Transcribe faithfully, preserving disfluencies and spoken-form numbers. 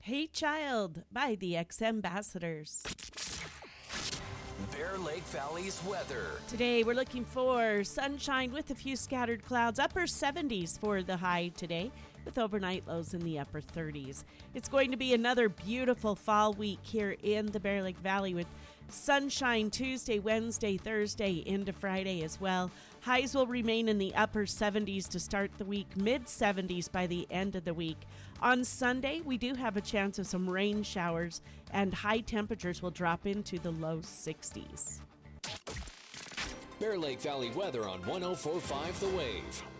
Hey Child by the X Ambassadors. Bear Lake Valley's weather. Today we're looking for sunshine with a few scattered clouds. Upper seventies for the high today with overnight lows in the upper thirties. It's going to be another beautiful fall week here in the Bear Lake Valley with sunshine Tuesday, Wednesday, Thursday into Friday as well. Highs will remain in the upper seventies to start the week, mid seventies by the end of the week. On Sunday, we do have a chance of some rain showers and high temperatures will drop into the low sixties. Bear Lake Valley weather on one oh four point five The Wave.